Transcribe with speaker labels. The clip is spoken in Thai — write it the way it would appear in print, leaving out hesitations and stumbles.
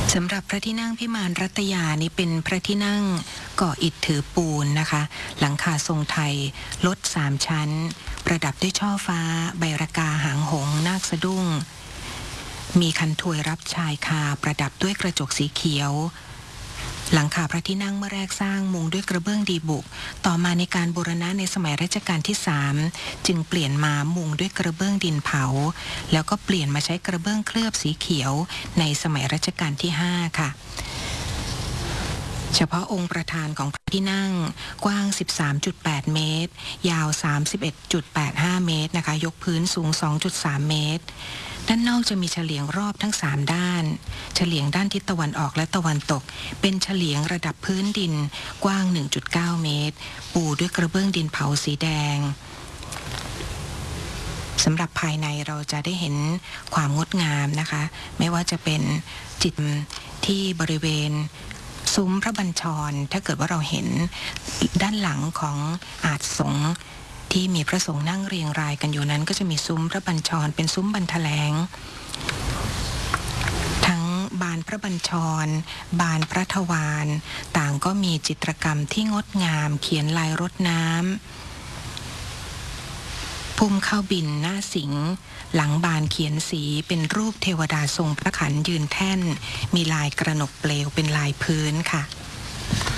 Speaker 1: สำหรับพระที่นั่งพิมานรัตยานี่เป็นพระที่นั่งก่ออิฐถือปูนนะคะหลังคาทรงไทยลด3ชั้นประดับด้วยช่อฟ้าใบระกาหางหงส์นาคสะดุ้งมีคันถวยรับชายคาประดับด้วยกระจกสีเขียวหลังคาพระที่นั่งเมื่อแรกสร้างมุงด้วยกระเบื้องดีบุกต่อมาในการบูรณะในสมัยรัชกาลที่3จึงเปลี่ยนมามุงด้วยกระเบื้องดินเผาแล้วก็เปลี่ยนมาใช้กระเบื้องเคลือบสีเขียวในสมัยรัชกาลที่5ค่ะเฉพาะองค์ประธานของพระที่นั่งกว้าง 13.8 เมตรยาว 31.85 เมตรนะคะยกพื้นสูง 2.3 เมตรด้านนอกจะมีเฉลียงรอบทั้ง3ด้านเฉลียงด้านทิศตะวันออกและตะวันตกเป็นเฉลียงระดับพื้นดินกว้าง 1.9 เมตรปูด้วยกระเบื้องดินเผาสีแดงสำหรับภายในเราจะได้เห็นความงดงามนะคะไม่ว่าจะเป็นจิตที่บริเวณซุ้มพระบัญชรถ้าเกิดว่าเราเห็นด้านหลังของอาสสงฆ์ที่มีพระสงฆ์นั่งเรียงรายกันอยู่นั้นก็จะมีซุ้มพระบัญชรเป็นซุ้มบรรแถลงทั้งบานพระบัญชรบานพระทวารต่างก็มีจิตรกรรมที่งดงามเขียนลายรดน้ำพุ่มเข้าบินหน้าสิงห์หลังบานเขียนสีเป็นรูปเทวดาทรงพระขันยืนแท่นมีลายกระหนกเปลวเป็นลายพื้นค่ะ